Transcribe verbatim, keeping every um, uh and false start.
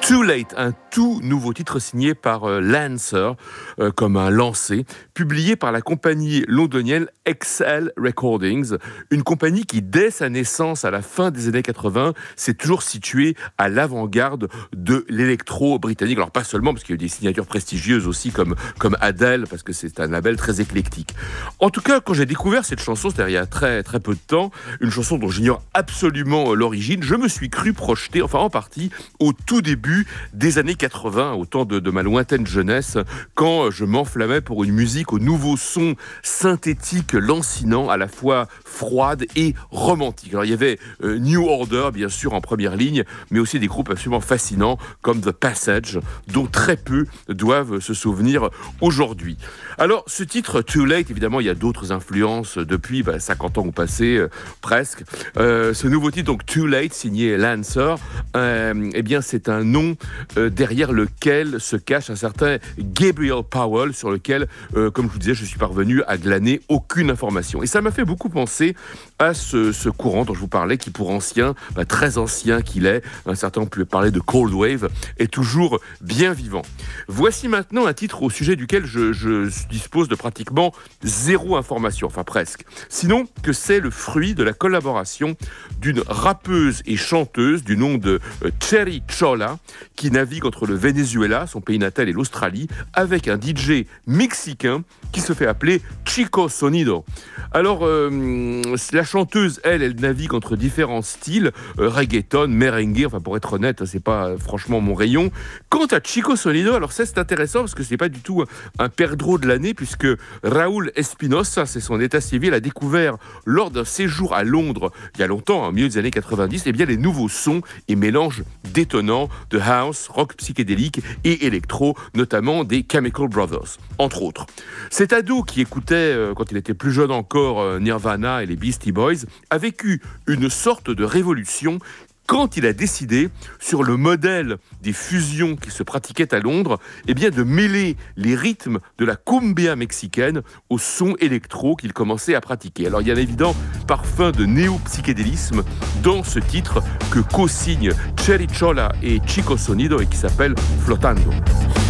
Too Late, un tout nouveau titre signé par euh, Lancer, euh, comme un lancé, publié par la compagnie londonienne X L Recordings, une compagnie qui, dès sa naissance à la fin des années quatre-vingts, s'est toujours située à l'avant-garde de l'électro britannique. Alors pas seulement, parce qu'il y a eu des signatures prestigieuses aussi, comme, comme Adele, parce que c'est un label très éclectique. En tout cas, quand j'ai découvert cette chanson, c'est-à-dire il y a très, très peu de temps, une chanson dont j'ignore absolument l'origine, je me suis cru projeté, enfin en partie, au tout début des années quatre-vingts, au temps de, de ma lointaine jeunesse, quand je m'enflammais pour une musique au nouveau son synthétique lancinant, à la fois froide et romantique. Alors il y avait euh, New Order, bien sûr, en première ligne, mais aussi des groupes absolument fascinants comme The Passage, dont très peu doivent se souvenir aujourd'hui. Alors ce titre, Too Late, évidemment, il y a d'autres influences depuis bah, cinquante ans au passé, euh, presque. Euh, ce nouveau titre, donc Too Late, signé Lancer, euh, eh bien c'est un nom euh, derrière lequel se cache un certain Gabriel Powell, sur lequel, euh, comme je vous disais, je suis parvenu à glaner aucune information. Et ça m'a fait beaucoup penser à ce, ce courant dont je vous parlais, qui pour ancien, bah, très ancien qu'il est, un certain on peut parler de Cold Wave, est toujours bien vivant. Voici maintenant un titre au sujet duquel je, je dispose de pratiquement zéro information, enfin presque. Sinon que c'est le fruit de la collaboration d'une rappeuse et chanteuse du nom de euh, Cherry Chola, qui navigue entre le Venezuela, son pays natal, et l'Australie, avec un D J mexicain qui se fait appeler Chico Sonido. Alors, euh, la chanteuse, elle, elle navigue entre différents styles, euh, reggaeton, merengue, enfin pour être honnête, c'est pas euh, franchement mon rayon. Quant à Chico Sonido, alors ça c'est intéressant parce que c'est pas du tout un perdreau de l'année, puisque Raúl Espinosa, c'est son état civil, a découvert lors d'un séjour à Londres, il y a longtemps, au milieu des années quatre-vingt-dix, eh bien les nouveaux sons et mélanges détonnants de house, rock psychédélique et électro, notamment des Chemical Brothers, entre autres. Cet ado qui écoutait, euh, quand il était plus jeune encore, euh, Nirvana et les Beastie Boys, a vécu une sorte de révolution quand il a décidé, sur le modèle des fusions qui se pratiquaient à Londres, eh bien de mêler les rythmes de la cumbia mexicaine au son électro qu'il commençait à pratiquer. Alors il y a un évident parfum de néo-psychédélisme dans ce titre que co-signent Cherry Chola et Chico Sonido et qui s'appelle Flotando.